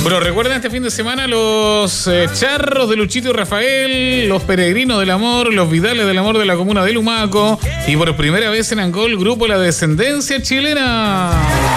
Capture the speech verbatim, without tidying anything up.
Bueno, recuerden este fin de semana los eh, charros de Luchito y Rafael, los peregrinos del amor, los Vidales del amor de la comuna de Lumaco y por primera vez en Angol, grupo La Descendencia Chilena.